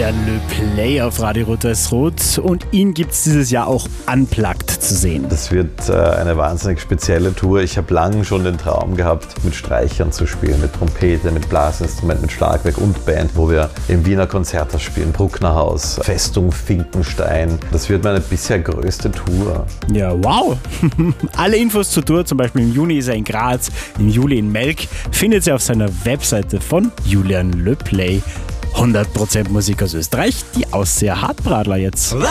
Julian Le Play auf Radio Rot-Weiß-Rot und ihn gibt es dieses Jahr auch unplugged zu sehen. Das wird eine wahnsinnig spezielle Tour. Ich habe lange schon den Traum gehabt, mit Streichern zu spielen, mit Trompete, mit Blasinstrument, mit Schlagwerk und Band, wo wir im Wiener Konzerthaus spielen, Brucknerhaus, Festung Finkenstein. Das wird meine bisher größte Tour. Ja, wow! Alle Infos zur Tour, zum Beispiel im Juni ist er in Graz, im Juli in Melk, findet ihr auf seiner Webseite von Julian Le Play. 100% Musik aus Österreich, die Ausseher Hartbradler jetzt.